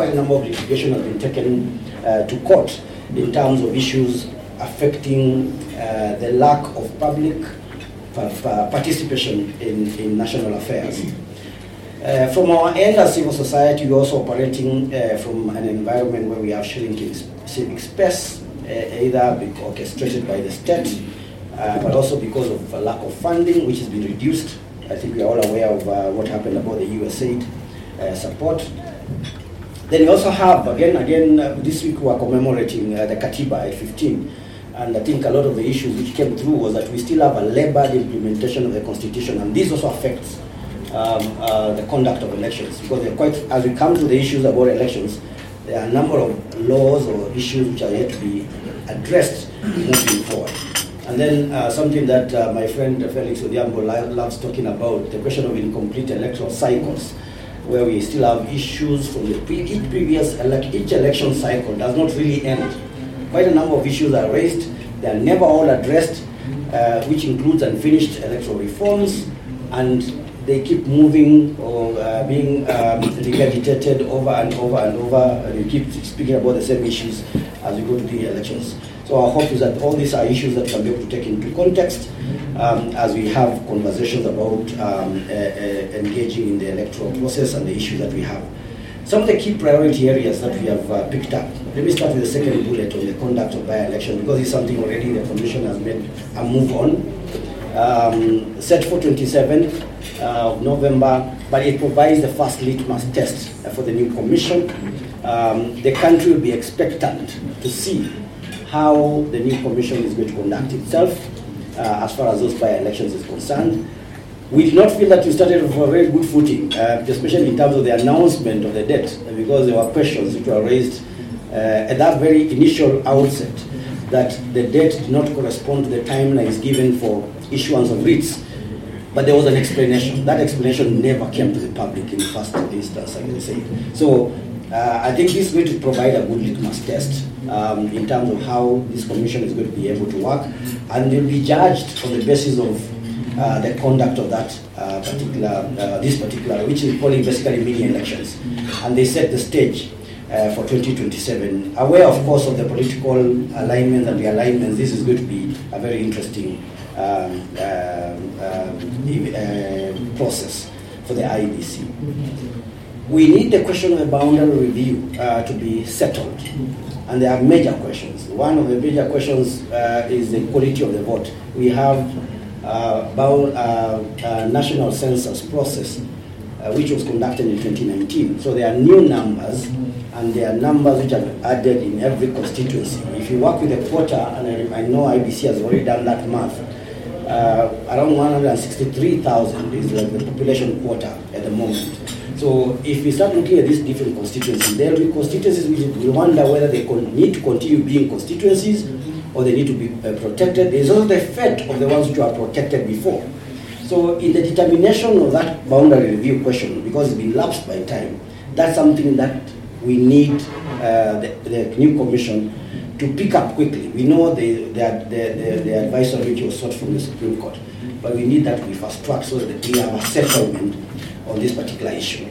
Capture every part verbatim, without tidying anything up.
quite a number of litigation has been taken uh, to court in terms of issues affecting uh, the lack of public participation in, in national affairs. Uh, from our end as civil society, we're also operating uh, from an environment where we have shrinking civic space, uh, either orchestrated by the state, uh, but also because of a lack of funding, which has been reduced. I think we are all aware of uh, what happened about the U S A I D uh, support. Then we also have, again, again uh, this week we are commemorating uh, the Katiba at fifteen. And I think a lot of the issues which came through was that we still have a labored implementation of the Constitution, and this also affects um, uh, the conduct of elections. Because they're quite, as we come to the issues about elections, there are a number of laws or issues which are yet to be addressed moving forward. And then uh, something that uh, my friend Felix Odhiambo loves talking about, the question of incomplete electoral cycles, where we still have issues from the pre each previous elec each election cycle does not really end. Quite a number of issues are raised. They are never all addressed, uh, which includes unfinished electoral reforms, and they keep moving or uh, being um, regurgitated over and over and over. And we keep speaking about the same issues as we go to the elections. So our hope is that all these are issues that can be able to take into context um, as we have conversations about um, uh, uh, engaging in the electoral process and the issues that we have. Some of the key priority areas that we have uh, picked up. Let me start with the second bullet on the conduct of by-election, because it's something already the Commission has made a move on. Um, set for twenty-seventh uh, of November, but it provides the first litmus test for the new Commission. Um, the country will be expectant to see how the new Commission is going to conduct itself uh, as far as those by-elections is concerned. We did not feel that we started from a very good footing, uh, especially in terms of the announcement of the date, because there were questions which were raised uh, at that very initial outset that the date did not correspond to the timelines given for issuance of writs. But there was an explanation. That explanation never came to the public in the first instance, I can say. So uh, I think this is going to provide a good litmus test um, in terms of how this commission is going to be able to work, and will be judged on the basis of Uh, the conduct of that uh, particular, uh, this particular, which is calling basically mini elections. And they set the stage uh, for twenty twenty-seven. Aware, of course, of the political alignments and the alignments, this is going to be a very interesting um, uh, uh, uh, process for the I E B C. We need the question of the boundary review uh, to be settled. And there are major questions. One of the major questions uh, is the quality of the vote. We have Uh, about uh, uh, national census process, uh, which was conducted in twenty nineteen. So there are new numbers, and there are numbers which are added in every constituency. If you work with a quota, and I, I know I B C has already done that math, uh, around one hundred sixty-three thousand is like the population quota at the moment. So if we start looking at these different constituencies, there will be constituencies which we wonder whether they need to continue being constituencies or they need to be uh, protected. There's also the effect of the ones which were protected before. So in the determination of that boundary review question, because it's been lapsed by time, that's something that we need uh, the, the new commission to pick up quickly. We know the, the, the, the, the advisory which was sought from the Supreme Court, but we need that to be fast-tracked so that we have a settlement on this particular issue.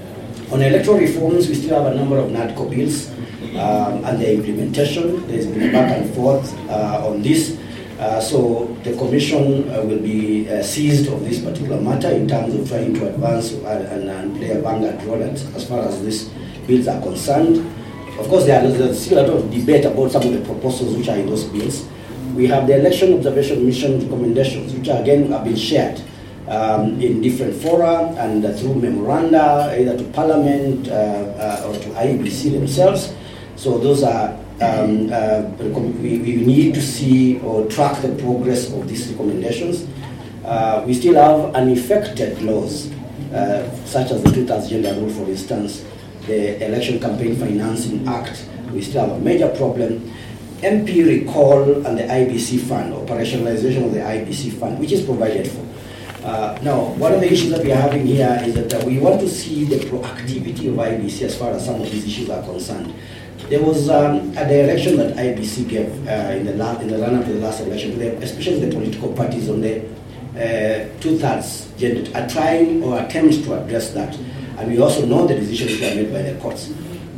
On electoral reforms, we still have a number of NADCO bills, Um, and the implementation. There's been back and forth uh, on this. Uh, so the Commission uh, will be uh, seized of this particular matter in terms of trying to advance and, and play a vanguard role as far as these bills are concerned. Of course, there are, there's still a lot of debate about some of the proposals which are in those bills. We have the Election Observation Mission recommendations, which are, again have been shared um, in different fora and uh, through memoranda, either to Parliament uh, uh, or to I E B C themselves. So those are, um, uh, we, we need to see or track the progress of these recommendations. Uh, we still have unaffected laws, uh, such as the two-thirds gender rule, for instance, the Election Campaign Financing Act. We still have a major problem. M P recall and the I B C fund, operationalization of the I B C fund, which is provided for. Uh, now, one of the issues that we are having here is that uh, we want to see the proactivity of I B C as far as some of these issues are concerned. There was um, a direction that I B C gave uh, in the last, in the run-up to the last election, especially the political parties on the uh, two-thirds gender, are trying or attempts to address that. And we also know the decisions that are made by the courts.